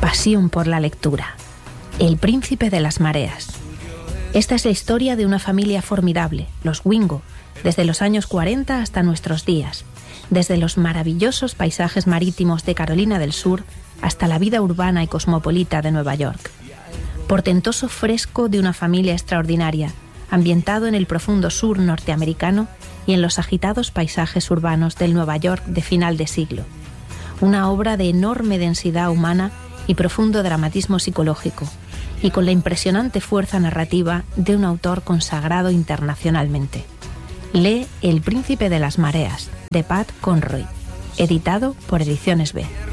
Pasión por la lectura. El príncipe de las mareas. Esta es la historia de una familia formidable, los Wingo, desde los años 40 hasta nuestros días, desde los maravillosos paisajes marítimos de Carolina del Sur hasta la vida urbana y cosmopolita de Nueva York. Portentoso fresco de una familia extraordinaria, ambientado en el profundo sur norteamericano y en los agitados paisajes urbanos del Nueva York de final de siglo. Una obra de enorme densidad humana y profundo dramatismo psicológico, y con la impresionante fuerza narrativa de un autor consagrado internacionalmente. Lee El príncipe de las mareas, de Pat Conroy, editado por Ediciones B.